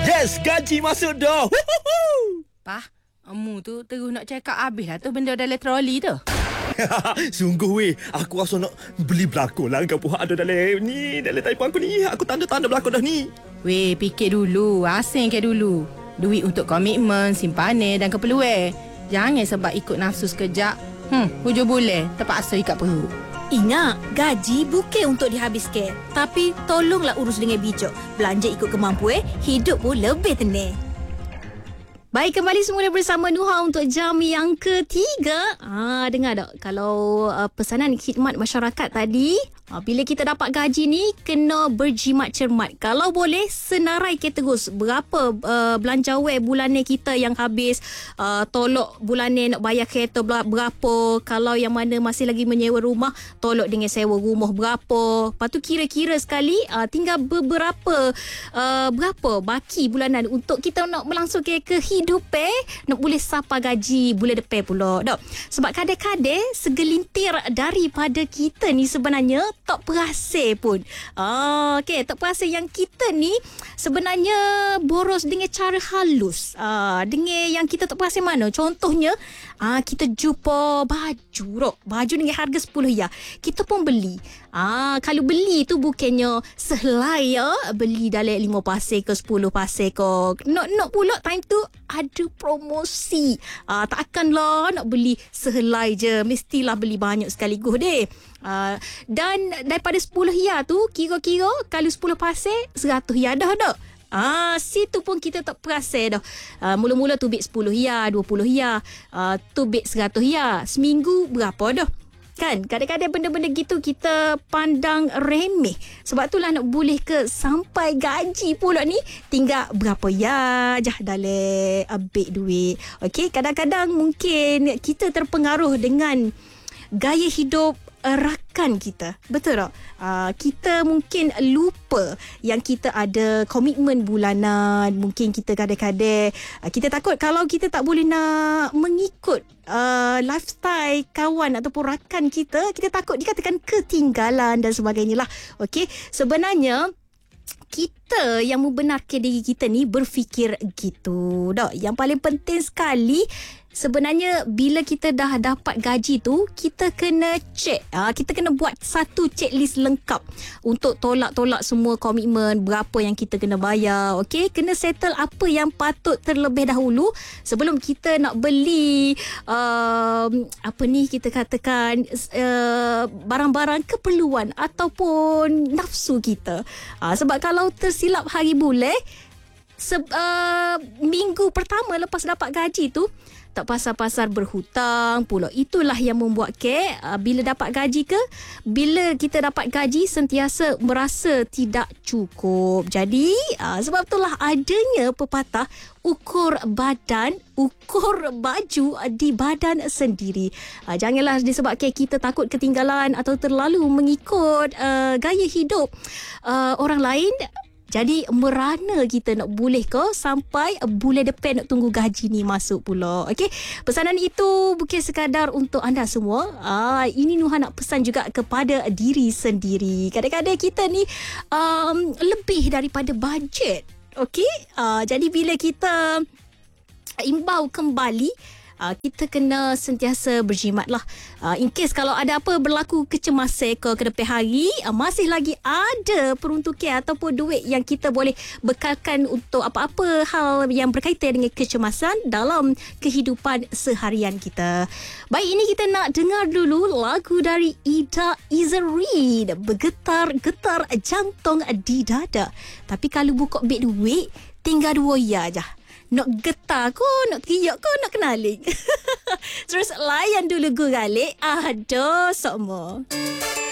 Yes, gaji masuk dah. Pah, kamu tu terus nak cakap habis lah tu benda dalam troli tu. Sungguh weh, aku rasa nak beli belakon lah. Kau ada dalam ni, dalam telefon aku ni. Aku tanda-tanda belakon dah ni. Weh, fikir dulu, asing ke dulu. Duit untuk komitmen, simpanan dan keperluan. Jangan sebab ikut nafsu sekejap. Hujung bulan terpaksa ikat perut. Ingat, gaji bukan untuk dihabiskan. Tapi tolonglah urus dengan bijak. Belanja ikut kemampuan, hidup pun lebih tenang. Baik, kembali semula bersama Nuha untuk jam yang ketiga. Dengar tak? Kalau pesanan khidmat masyarakat tadi, bila kita dapat gaji ni, kena berjimat cermat. Kalau boleh, senaraikan terus berapa belanjawan bulanan kita yang habis. Tolok bulanan nak bayar kereta berapa. Kalau yang mana masih lagi menyewa rumah, tolok dengan sewa rumah berapa. Lepas tu kira-kira sekali, tinggal berapa baki bulanan untuk kita nak melangsungkan kehidupan, nak boleh sapa gaji bulan depan pula. Tak? Sebab kadang-kadang segelintir daripada kita ni sebenarnya tak perasan pun. Tak perasan yang kita ni sebenarnya boros dengan cara halus. Dengan yang kita tak perasan mana. Contohnya, kita jumpa baju dengan harga 10 ya. Kita pun beli. Kalau beli tu bukannya sehelai ya, beli dalam 5 pasir ke 10 pasir ke. Nak pula time tu ada promosi. Takkanlah nak beli sehelai je. Mestilah beli banyak sekaligus deh. Dan daripada 10 ya tu, kira-kira kalau 10 pasir 100 ya dah tak? Situ pun kita tak perasan dah. Mula-mula tubik 10 ya, 20 ya, tubik 100 ya. Seminggu berapa dah? Kan? Kadang-kadang benda-benda gitu kita pandang remeh. Sebab itulah nak boleh ke sampai gaji pula ni, tinggal berapa ya je dalam ambil duit. Okey, kadang-kadang mungkin kita terpengaruh dengan gaya hidup rakan kita. Betul tak? Kita mungkin lupa yang kita ada komitmen bulanan. Mungkin kita kadang-kadang kita takut kalau kita tak boleh nak mengikut lifestyle kawan ataupun rakan kita takut dikatakan ketinggalan dan sebagainya lah. Okey, sebenarnya kita yang membenarkan diri kita ni berfikir gitu. Tak? Yang paling penting sekali sebenarnya bila kita dah dapat gaji tu, kita kena check. Kita kena buat satu checklist lengkap untuk tolak-tolak semua komitmen, berapa yang kita kena bayar. Okey, kena settle apa yang patut terlebih dahulu sebelum kita nak beli kita katakan barang-barang keperluan ataupun nafsu kita. Sebab kalau tersilap hari bulan, minggu pertama lepas dapat gaji tu, tak pasar-pasar berhutang pula. Itulah yang membuatkan bila dapat gaji bila kita dapat gaji sentiasa merasa tidak cukup. Jadi sebab itulah adanya pepatah ukur badan, ukur baju di badan sendiri. Janganlah disebabkan kita takut ketinggalan atau terlalu mengikut gaya hidup orang lain. Jadi merana kita nak boleh ke sampai bulan depan nak tunggu gaji ni masuk pula. Okey, pesanan itu bukan sekadar untuk anda semua. Ini Nuha nak pesan juga kepada diri sendiri. Kadang-kadang kita ni lebih daripada bajet. Okey, jadi bila kita imbau kembali, kita kena sentiasa berjimat lah. In case kalau ada apa berlaku kecemasan ke depan hari, masih lagi ada peruntukan ataupun duit yang kita boleh bekalkan untuk apa-apa hal yang berkaitan dengan kecemasan dalam kehidupan seharian kita. Baik, ini kita nak dengar dulu lagu dari Ida Izzerin, Bergetar-getar jantung di dada. Tapi kalau buka beg duit, tinggal 2 ya je. Nak getar ko, nak teriak ko, nak kenaling. Terus layan dulu guralik. Ada semua.